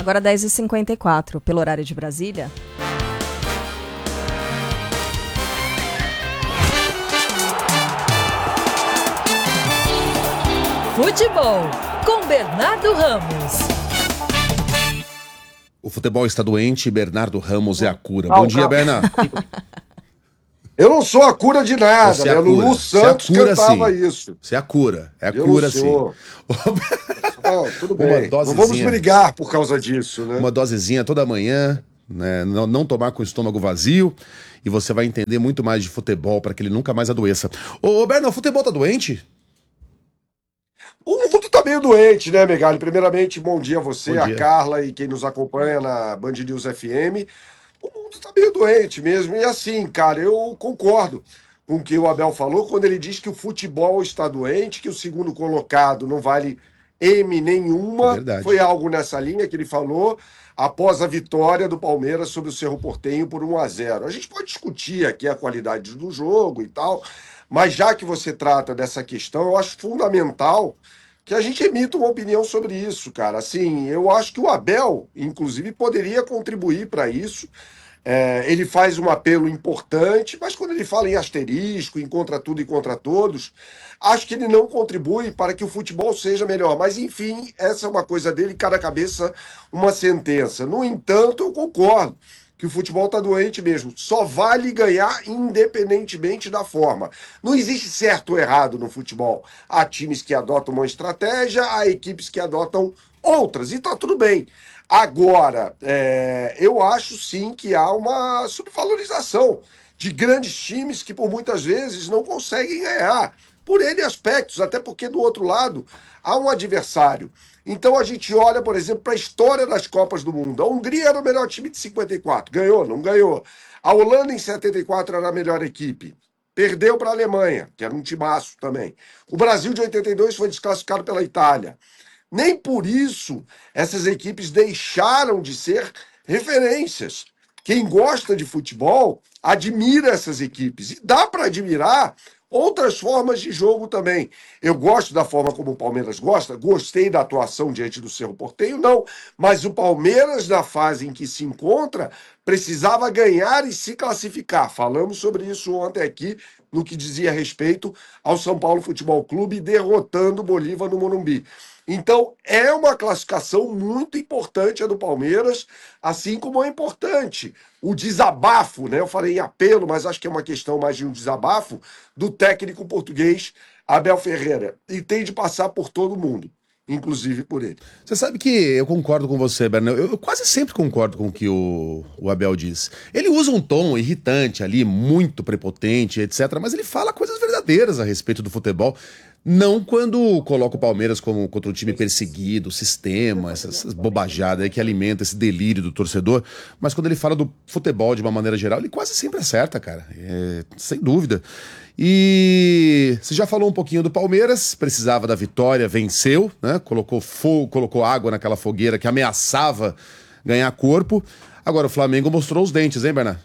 Agora 10h54, pelo horário de Brasília. Futebol, com Bernardo Ramos. O futebol está doente e Bernardo Ramos é a cura. Bom dia, Bernardo. Eu não sou a cura de nada, né? Lulu Santos cantava isso. Você é a cura. É a cura, sim. Tudo bem. Não vamos brigar por causa disso, né? Uma dosezinha toda manhã, né? Não tomar com o estômago vazio, e você vai entender muito mais de futebol para que ele nunca mais adoeça. Ô, Bernardo, o futebol tá doente? O mundo tá meio doente, né, Megali? Primeiramente, bom dia a você, Bom dia. a Carla e quem nos acompanha na Band News FM. O mundo tá meio doente mesmo. E assim, cara, eu concordo com o que o Abel falou quando ele diz que o futebol está doente, que o segundo colocado não vale M nenhuma. Verdade. Foi algo nessa linha que ele falou após a vitória do Palmeiras sobre o Cerro Porteño por 1-0. A gente pode discutir aqui a qualidade do jogo e tal, mas já que você trata dessa questão, eu acho fundamental que a gente emita uma opinião sobre isso, cara. Assim, eu acho que o Abel, inclusive, poderia contribuir para isso. Ele faz um apelo importante, mas quando ele fala em asterisco, em contra tudo e contra todos, acho que ele não contribui para que o futebol seja melhor. Mas, enfim, essa é uma coisa dele, cada cabeça uma sentença. No entanto, eu concordo que o futebol está doente mesmo. Só vale ganhar independentemente da forma. Não existe certo ou errado no futebol. Há times que adotam uma estratégia, há equipes que adotam outras, e tá tudo bem. Agora, eu acho sim que há uma subvalorização de grandes times que por muitas vezes não conseguem ganhar, por N aspectos, até porque do outro lado há um adversário. Então a gente olha, por exemplo, para a história das Copas do Mundo. A Hungria era o melhor time de 54, ganhou, não ganhou. A Holanda em 74 era a melhor equipe, perdeu para a Alemanha, que era um timaço também. O Brasil de 82 foi desclassificado pela Itália. Nem por isso essas equipes deixaram de ser referências. Quem gosta de futebol admira essas equipes. E dá para admirar outras formas de jogo também. Eu gosto da forma como o Palmeiras gosta, gostei da atuação diante do Cerro Porteño, não. Mas o Palmeiras, na fase em que se encontra, precisava ganhar e se classificar. Falamos sobre isso ontem aqui, no que dizia respeito ao São Paulo Futebol Clube, derrotando o Bolívar no Morumbi. Então, é uma classificação muito importante a do Palmeiras, assim como é importante o desabafo, né? Eu falei em apelo, mas acho que é uma questão mais de um desabafo do técnico português Abel Ferreira. E tem de passar por todo mundo, inclusive por ele. Você sabe que eu concordo com você, Bernardo. Eu quase sempre concordo com o que o Abel diz. Ele usa um tom irritante ali, muito prepotente, etc. Mas ele fala coisas verdadeiras a respeito do futebol. Não quando coloca o Palmeiras como contra um time perseguido, sistema, essas bobajadas aí que alimenta esse delírio do torcedor, mas quando ele fala do futebol de uma maneira geral, ele quase sempre acerta, cara, sem dúvida. E você já falou um pouquinho do Palmeiras, precisava da vitória, venceu, né? Colocou fogo, colocou água naquela fogueira que ameaçava ganhar corpo. Agora o Flamengo mostrou os dentes, hein, Bernardo?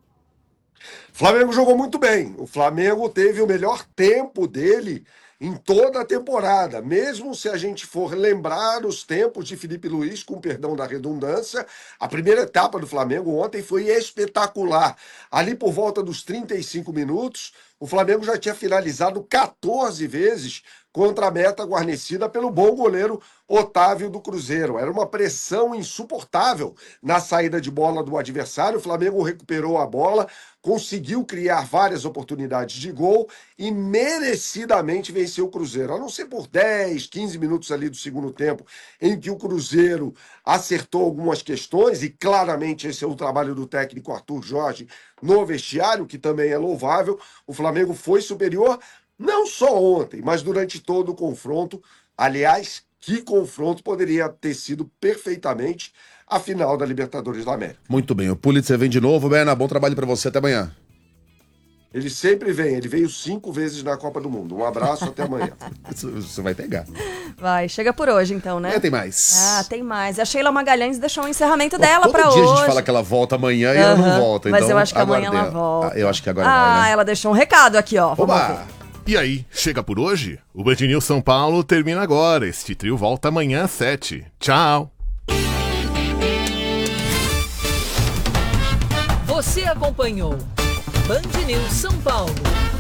O Flamengo jogou muito bem. O Flamengo teve o melhor tempo dele em toda a temporada, mesmo se a gente for lembrar os tempos de Felipe Luiz, com perdão da redundância, a primeira etapa do Flamengo ontem foi espetacular. Ali por volta dos 35 minutos, o Flamengo já tinha finalizado 14 vezes contra a meta guarnecida pelo bom goleiro Otávio do Cruzeiro. Era uma pressão insuportável na saída de bola do adversário. O Flamengo recuperou a bola, conseguiu criar várias oportunidades de gol e merecidamente venceu o Cruzeiro. A não ser por 10, 15 minutos ali do segundo tempo, em que o Cruzeiro acertou algumas questões, e claramente esse é o trabalho do técnico Arthur Jorge no vestiário, que também é louvável. O Flamengo foi superior, não só ontem, mas durante todo o confronto. Aliás, que confronto poderia ter sido perfeitamente a final da Libertadores da América. Muito bem, o Pulitzer vem de novo, Berna, bom trabalho pra você, até amanhã. Ele sempre vem, ele veio 5 vezes na Copa do Mundo. Um abraço, até amanhã. Você vai pegar. Vai, chega por hoje então, né? Tem mais. Ah, tem mais. A Sheila Magalhães deixou o encerramento dela pra hoje. Todo dia a gente fala que ela volta amanhã e ela não volta. Mas então, eu acho que amanhã ela volta. Eu acho que agora vai, né? Ela deixou um recado aqui, ó. Oba! E aí, chega por hoje? O Band News São Paulo termina agora. Este trio volta amanhã às 7. Tchau! Você acompanhou Band News São Paulo.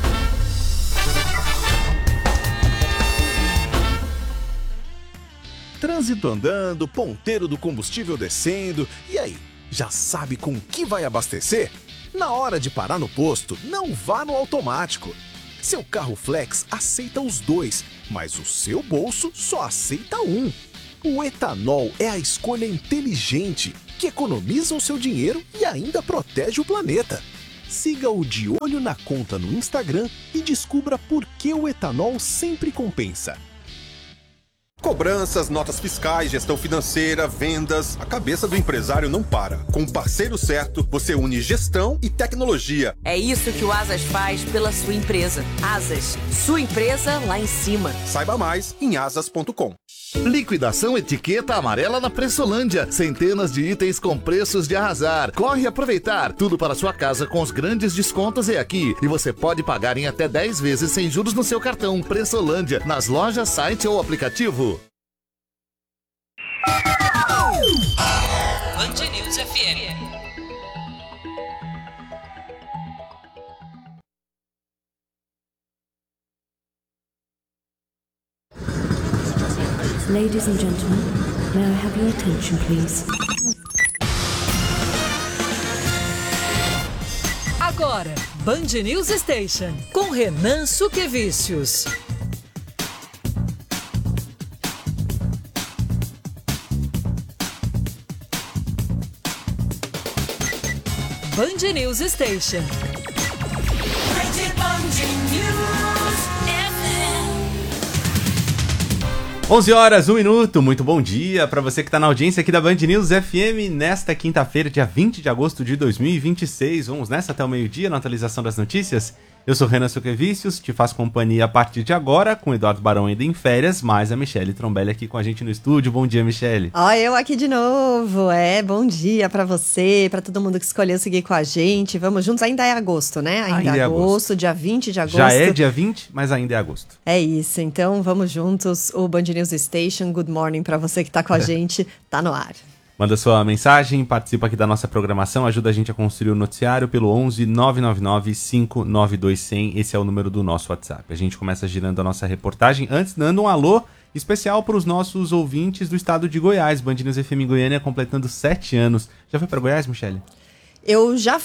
Trânsito andando, ponteiro do combustível descendo. E aí, já sabe com que vai abastecer? Na hora de parar no posto, não vá no automático. Seu carro flex aceita os dois, mas o seu bolso só aceita um. O etanol é a escolha inteligente, que economiza o seu dinheiro e ainda protege o planeta. Siga o De Olho na Conta no Instagram e descubra por que o etanol sempre compensa. Cobranças, notas fiscais, gestão financeira, vendas. A cabeça do empresário não para. Com o parceiro certo, você une gestão e tecnologia. É isso que o Asas faz pela sua empresa. Asas, sua empresa lá em cima. Saiba mais em asas.com. Liquidação etiqueta amarela na Pressolândia. Centenas de itens com preços de arrasar. Corre aproveitar. Tudo para sua casa com os grandes descontos é aqui. E você pode pagar em até 10 vezes sem juros no seu cartão. Pressolândia, nas lojas, site ou aplicativo. Band News FM. Ladies and gentlemen, may I have your attention, please? Agora, Band News Station, com Renan Suquevicius. Band News Station. 11 horas, 1 minuto, muito bom dia para você que está na audiência aqui da Band News FM nesta quinta-feira, dia 20 de agosto de 2026. Vamos nessa até o meio-dia na atualização das notícias. Eu sou Renan Suquevicius, te faço companhia a partir de agora, com o Eduardo Barão ainda em férias, mas a Michele Trombelli aqui com a gente no estúdio. Bom dia, Michele. Ó, eu aqui de novo. Bom dia pra você, pra todo mundo que escolheu seguir com a gente. Vamos juntos, ainda é agosto, né? Ainda é agosto, dia 20 de agosto. Já é dia 20, mas ainda é agosto. É isso, então vamos juntos. O Band News Station, good morning pra você que tá com a gente, tá no ar. Manda sua mensagem, participa aqui da nossa programação, ajuda a gente a construir o noticiário pelo 11 999 592 100. Esse é o número do nosso WhatsApp. A gente começa girando a nossa reportagem, antes dando um alô especial para os nossos ouvintes do estado de Goiás. Band News FM Goiânia completando 7 anos. Já foi para Goiás, Michele? Eu já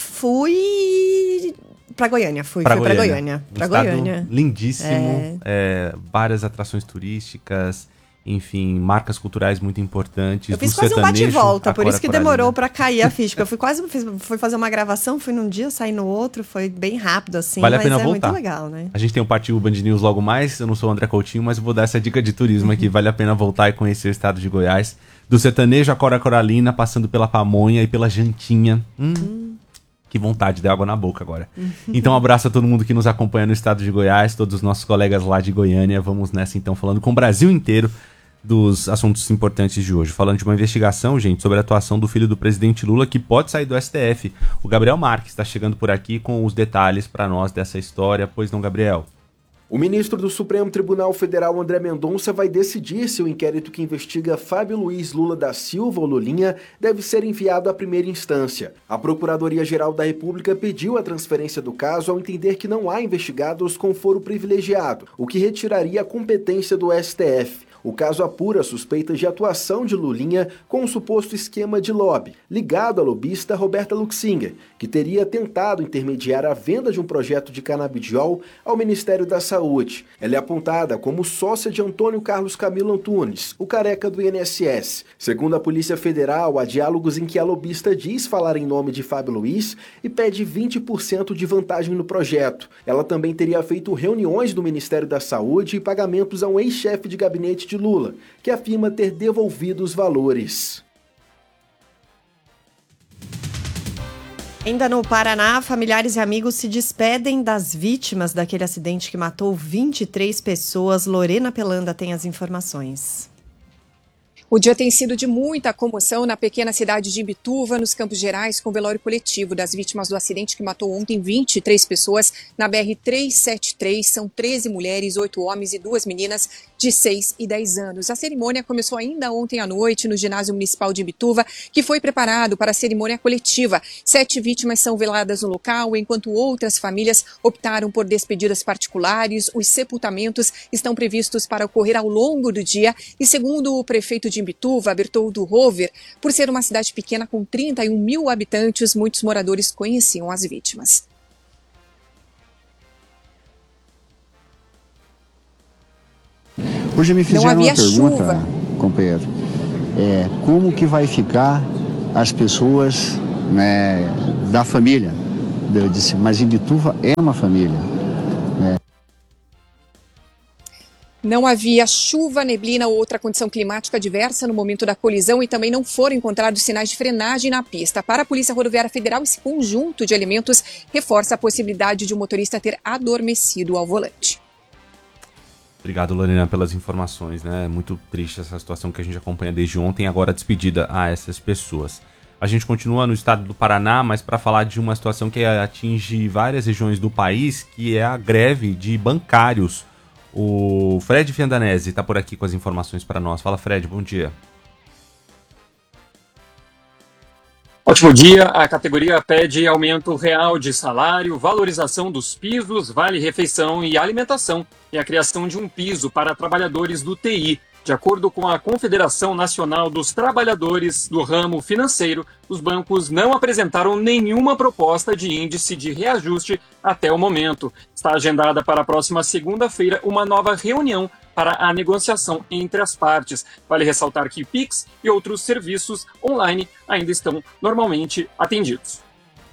fui pra Goiânia, fui pra Goiânia. Pra Goiânia. Lindíssimo, várias atrações turísticas, enfim, marcas culturais muito importantes. Eu fiz quase um bate-volta, por isso que demorou pra cair a ficha. Eu fui fazer uma gravação, fui num dia, saí no outro, foi bem rápido assim, vale a mas pena voltar. Muito legal, né? A gente tem o Partiu Band News logo mais, eu não sou o André Coutinho, mas eu vou dar essa dica de turismo aqui, vale a pena voltar e conhecer o estado de Goiás. Do sertanejo à Cora Coralina, passando pela pamonha e pela jantinha. Que vontade, deu água na boca agora. Então, um abraço a todo mundo que nos acompanha no estado de Goiás, todos os nossos colegas lá de Goiânia. Vamos nessa então, falando com o Brasil inteiro dos assuntos importantes de hoje. Falando de uma investigação, gente, sobre a atuação do filho do presidente Lula, que pode sair do STF. O Gabriel Marques está chegando por aqui com os detalhes para nós dessa história. Pois não, Gabriel? O ministro do Supremo Tribunal Federal, André Mendonça, vai decidir se o inquérito que investiga Fábio Luiz Lula da Silva, ou Lulinha, deve ser enviado à primeira instância. A Procuradoria-Geral da República pediu a transferência do caso ao entender que não há investigados com foro privilegiado, o que retiraria a competência do STF. O caso apura suspeitas de atuação de Lulinha com um suposto esquema de lobby, ligado à lobista Roberta Luxinger, que teria tentado intermediar a venda de um projeto de canabidiol ao Ministério da Saúde. Ela é apontada como sócia de Antônio Carlos Camilo Antunes, o careca do INSS. Segundo a Polícia Federal, há diálogos em que a lobista diz falar em nome de Fábio Luiz e pede 20% de vantagem no projeto. Ela também teria feito reuniões do Ministério da Saúde e pagamentos a um ex-chefe de gabinete de Lula, que afirma ter devolvido os valores. Ainda no Paraná, familiares e amigos se despedem das vítimas daquele acidente que matou 23 pessoas. Lorena Pelanda tem as informações. O dia tem sido de muita comoção na pequena cidade de Imbituva, nos Campos Gerais, com o velório coletivo das vítimas do acidente que matou ontem 23 pessoas na BR-373. São 13 mulheres, 8 homens e 2 meninas de 6 e 10 anos. A cerimônia começou ainda ontem à noite no ginásio municipal de Imbituva, que foi preparado para a cerimônia coletiva. 7 vítimas são veladas no local, enquanto outras famílias optaram por despedidas particulares. Os sepultamentos estão previstos para ocorrer ao longo do dia e, segundo o prefeito de Imbituva, Bertoldo Rover, por ser uma cidade pequena com 31 mil habitantes, muitos moradores conheciam as vítimas. Hoje me fizeram uma pergunta, companheiro, como que vai ficar as pessoas, né, da família? Eu disse, mas Imbituva é uma família, né? Não havia chuva, neblina ou outra condição climática adversa no momento da colisão e também não foram encontrados sinais de frenagem na pista. Para a Polícia Rodoviária Federal, esse conjunto de elementos reforça a possibilidade de o motorista ter adormecido ao volante. Obrigado, Lorena, pelas informações, né? Muito triste essa situação que a gente acompanha desde ontem, agora despedida a essas pessoas. A gente continua no estado do Paraná, mas para falar de uma situação que atinge várias regiões do país, que é a greve de bancários. O Fred Fiandanese está por aqui com as informações para nós. Fala, Fred, bom dia. Ótimo dia. A categoria pede aumento real de salário, valorização dos pisos, vale-refeição e alimentação e a criação de um piso para trabalhadores do TI. De acordo com a Confederação Nacional dos Trabalhadores do Ramo Financeiro, os bancos não apresentaram nenhuma proposta de índice de reajuste até o momento. Está agendada para a próxima segunda-feira uma nova reunião para a negociação entre as partes. Vale ressaltar que Pix e outros serviços online ainda estão normalmente atendidos.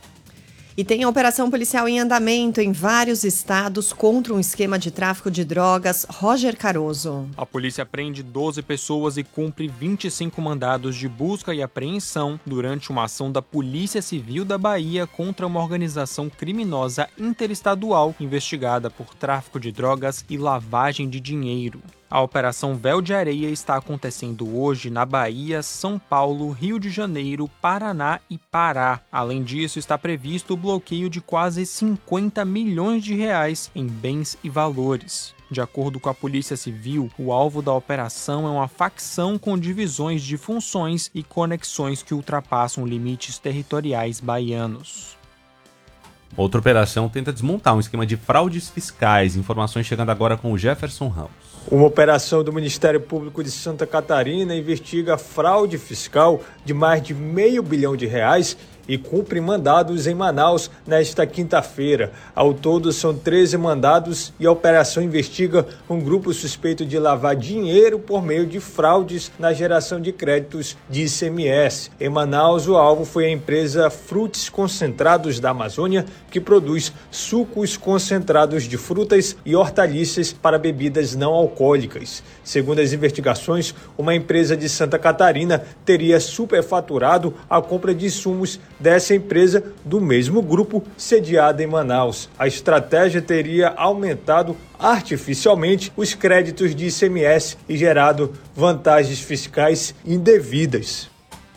E tem a operação policial em andamento em vários estados contra um esquema de tráfico de drogas. Roger Caroso. A polícia prende 12 pessoas e cumpre 25 mandados de busca e apreensão durante uma ação da Polícia Civil da Bahia contra uma organização criminosa interestadual investigada por tráfico de drogas e lavagem de dinheiro. A Operação Véu de Areia está acontecendo hoje na Bahia, São Paulo, Rio de Janeiro, Paraná e Pará. Além disso, está previsto o bloqueio de quase 50 milhões de reais em bens e valores. De acordo com a Polícia Civil, o alvo da operação é uma facção com divisões de funções e conexões que ultrapassam limites territoriais baianos. Outra operação tenta desmontar um esquema de fraudes fiscais. Informações chegando agora com o Jefferson Ramos. Uma operação do Ministério Público de Santa Catarina investiga fraude fiscal de mais de R$500 milhão e cumpre mandados em Manaus nesta quinta-feira. Ao todo, são 13 mandados e a operação investiga um grupo suspeito de lavar dinheiro por meio de fraudes na geração de créditos de ICMS. Em Manaus, o alvo foi a empresa Frutos Concentrados da Amazônia, que produz sucos concentrados de frutas e hortaliças para bebidas não alcoólicas. Segundo as investigações, uma empresa de Santa Catarina teria superfaturado a compra de insumos dessa empresa do mesmo grupo sediada em Manaus. A estratégia teria aumentado artificialmente os créditos de ICMS e gerado vantagens fiscais indevidas.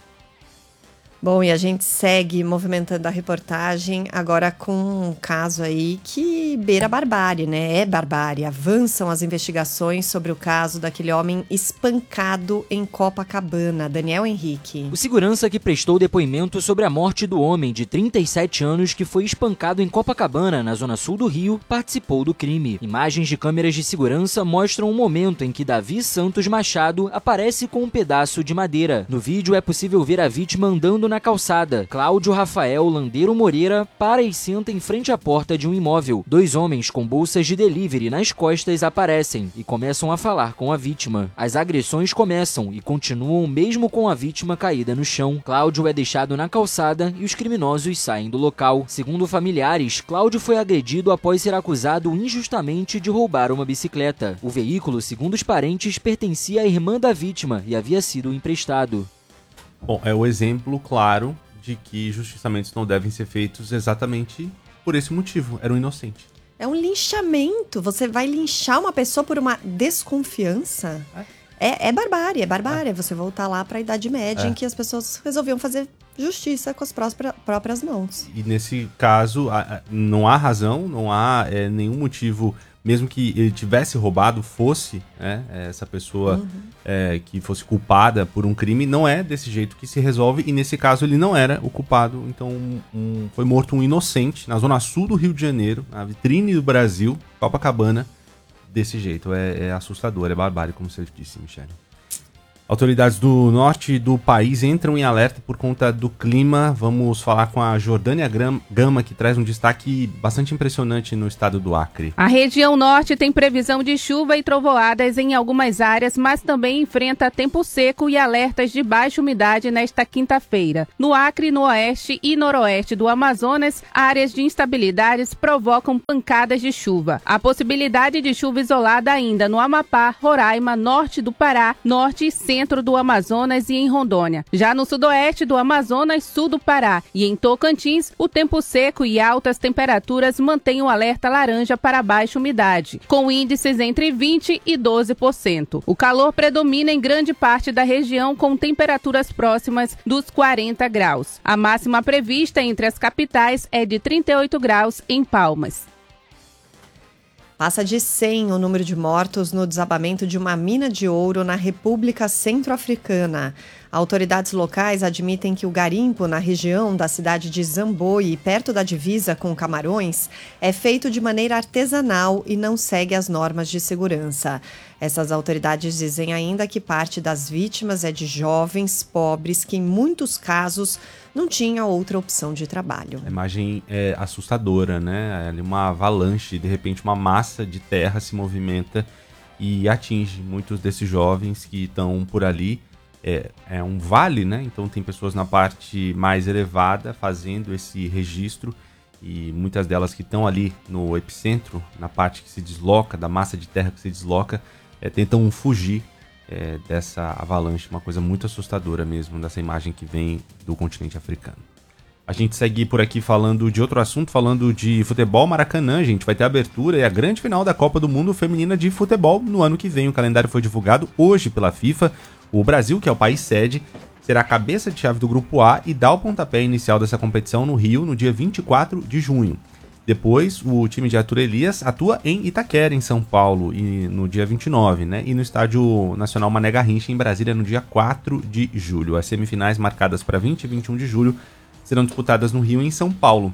Bom, e a gente segue movimentando a reportagem agora com um caso aí que beira a barbárie, né? É barbárie. Avançam as investigações sobre o caso daquele homem espancado em Copacabana. Daniel Henrique. O segurança que prestou depoimento sobre a morte do homem de 37 anos que foi espancado em Copacabana, na zona sul do Rio, participou do crime. Imagens de câmeras de segurança mostram o momento em que Davi Santos Machado aparece com um pedaço de madeira. No vídeo é possível ver a vítima andando na calçada. Cláudio Rafael Landeiro Moreira para e senta em frente à porta de um imóvel. 2 homens com bolsas de delivery nas costas aparecem e começam a falar com a vítima. As agressões começam e continuam mesmo com a vítima caída no chão. Cláudio é deixado na calçada e os criminosos saem do local. Segundo familiares, Cláudio foi agredido após ser acusado injustamente de roubar uma bicicleta. O veículo, segundo os parentes, pertencia à irmã da vítima e havia sido emprestado. Bom, é o exemplo claro de que justiçamentos não devem ser feitos exatamente por esse motivo. Era um inocente. É um linchamento. Você vai linchar uma pessoa por uma desconfiança? É barbárie, Você voltar lá para a Idade Média, em que as pessoas resolviam fazer justiça com as próprias mãos. E nesse caso, não há razão, não há nenhum motivo, mesmo que ele tivesse roubado, fosse essa pessoa que fosse culpada por um crime, não é desse jeito que se resolve, e nesse caso ele não era o culpado, então foi morto um inocente na zona sul do Rio de Janeiro, na vitrine do Brasil, Copacabana, desse jeito. É assustador, é barbárie, como você disse, Michele. Autoridades do norte do país entram em alerta por conta do clima. Vamos falar com a Jordânia Gama, que traz um destaque bastante impressionante no estado do Acre. A região norte tem previsão de chuva e trovoadas em algumas áreas, mas também enfrenta tempo seco e alertas de baixa umidade nesta quinta-feira. No Acre, no oeste e noroeste do Amazonas, áreas de instabilidades provocam pancadas de chuva. A possibilidade de chuva isolada ainda no Amapá, Roraima, norte do Pará, norte e centro do Amazonas e em Rondônia. Já no sudoeste do Amazonas, sul do Pará e em Tocantins, o tempo seco e altas temperaturas mantêm o alerta laranja para baixa umidade, com índices entre 20% e 12%. O calor predomina em grande parte da região, com temperaturas próximas dos 40 graus. A máxima prevista entre as capitais é de 38 graus em Palmas. Passa de 100 o número de mortos no desabamento de uma mina de ouro na República Centro-Africana. Autoridades locais admitem que o garimpo na região da cidade de Zamboi, perto da divisa com Camarões, é feito de maneira artesanal e não segue as normas de segurança. Essas autoridades dizem ainda que parte das vítimas é de jovens pobres que, em muitos casos, não tinha outra opção de trabalho. A imagem é assustadora, né? É uma avalanche, de repente uma massa de terra se movimenta e atinge muitos desses jovens que estão por ali. É um vale, né? Então tem pessoas na parte mais elevada fazendo esse registro e muitas delas que estão ali no epicentro, na parte que se desloca, da massa de terra que se desloca, tentam fugir dessa avalanche. Uma coisa muito assustadora mesmo, dessa imagem que vem do continente africano. A gente segue por aqui falando de outro assunto, falando de futebol. Maracanã, gente, vai ter a abertura e a grande final da Copa do Mundo Feminina de Futebol no ano que vem. O calendário foi divulgado hoje pela FIFA. O Brasil, que é o país sede, será a cabeça de chave do Grupo A e dá o pontapé inicial dessa competição no Rio no dia 24 de junho. Depois, o time de Arthur Elias atua em Itaquera, em São Paulo, e no dia 29, né? E no Estádio Nacional Mané Garrincha, em Brasília, no dia 4 de julho. As semifinais, marcadas para 20 e 21 de julho, serão disputadas no Rio e em São Paulo.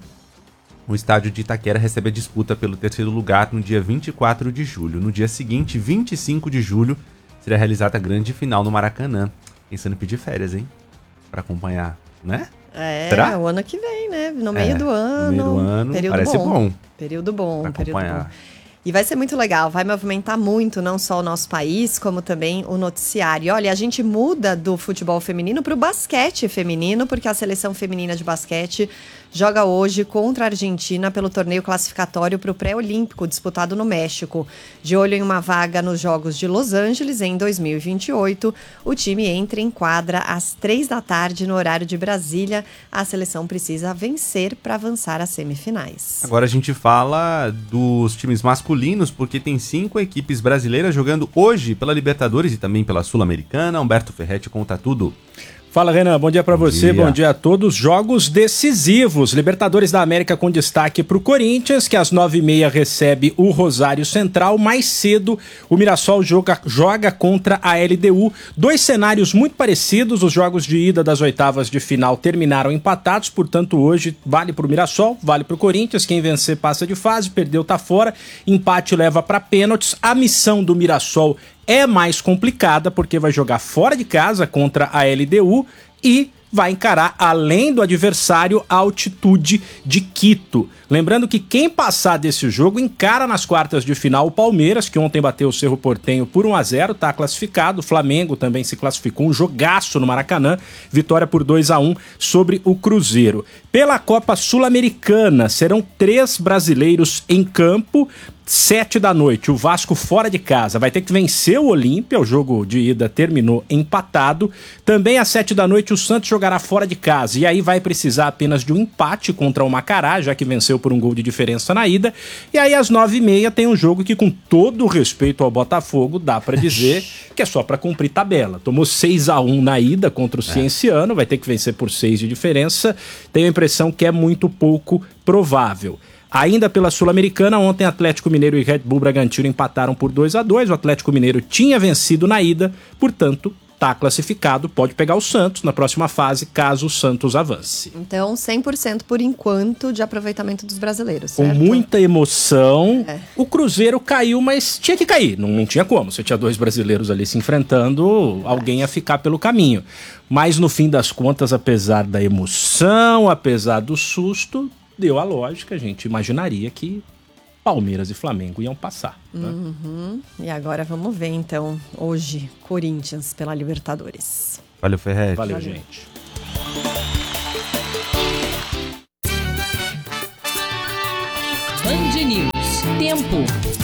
O estádio de Itaquera recebe a disputa pelo terceiro lugar no dia 24 de julho. No dia seguinte, 25 de julho, será realizada a grande final no Maracanã. Pensando em pedir férias, hein? Pra acompanhar, né? Será? O ano que vem, né? No meio do ano. No meio do ano, período parece bom. Período bom, pra período acompanhar. bom. E vai ser muito legal, vai movimentar muito, não só o nosso país, como também o noticiário. E olha, a gente muda do futebol feminino para o basquete feminino, porque a seleção feminina de basquete joga hoje contra a Argentina pelo torneio classificatório para o pré-olímpico disputado no México. De olho em uma vaga nos Jogos de Los Angeles em 2028, o time entra em quadra às 15h no horário de Brasília. A seleção precisa vencer para avançar às semifinais. Agora a gente fala dos times masculinos, porque tem 5 equipes brasileiras jogando hoje pela Libertadores e também pela Sul-Americana. Humberto Ferretti conta tudo. Fala, Renan, bom dia pra você, bom dia a todos. Jogos decisivos, Libertadores da América com destaque pro Corinthians, que às 9h30 recebe o Rosário Central. Mais cedo, o Mirassol joga contra a LDU. 2 cenários muito parecidos, os jogos de ida das oitavas de final terminaram empatados, portanto hoje vale pro Mirassol, vale pro Corinthians, quem vencer passa de fase, perdeu tá fora, empate leva pra pênaltis. A missão do Mirassol é mais complicada porque vai jogar fora de casa contra a LDU e vai encarar, além do adversário, a Altitude de Quito. Lembrando que quem passar desse jogo encara nas quartas de final o Palmeiras, que ontem bateu o Cerro Porteño por 1-0, está classificado. O Flamengo também se classificou, um jogaço no Maracanã, vitória por 2-1 sobre o Cruzeiro. Pela Copa Sul-Americana, serão 3 brasileiros em campo. 7h, o Vasco fora de casa vai ter que vencer o Olímpia, o jogo de ida terminou empatado. Também às 7h, noite, o Santos jogará fora de casa e aí vai precisar apenas de um empate contra o Macará, já que venceu por um gol de diferença na ida. E aí às 9h30 tem um jogo que, com todo o respeito ao Botafogo, dá pra dizer que é só pra cumprir tabela. Tomou 6-1 na ida contra o Cienciano, vai ter que vencer por 6 de diferença. Tenho a impressão que é muito pouco provável. Ainda pela Sul-Americana, ontem Atlético Mineiro e Red Bull Bragantino empataram por 2-2. O Atlético Mineiro tinha vencido na ida, portanto, está classificado, pode pegar o Santos na próxima fase, caso o Santos avance. Então, 100% por enquanto de aproveitamento dos brasileiros, Com certo? muita emoção, o Cruzeiro caiu, mas tinha que cair, não tinha como. Você tinha 2 brasileiros ali se enfrentando, alguém ia ficar pelo caminho. Mas no fim das contas, apesar da emoção, apesar do susto, deu a lógica, a gente imaginaria que Palmeiras e Flamengo iam passar. Né? E agora vamos ver, então, hoje, Corinthians pela Libertadores. Valeu, Ferretti. Valeu, gente. Band News. Tempo.